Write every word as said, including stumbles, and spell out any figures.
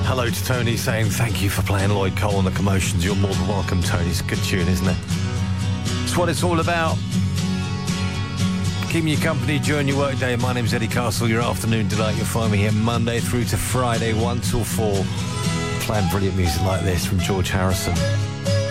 Hello to Tony saying thank you for playing Lloyd Cole and the Commotions. You're more than welcome, Tony. It's a good tune, isn't it? It's what it's all about. Keeping you company during your workday. My name's Eddie Castle, your afternoon delight. You'll find me here Monday through to Friday, one till four, playing brilliant music like this from George Harrison.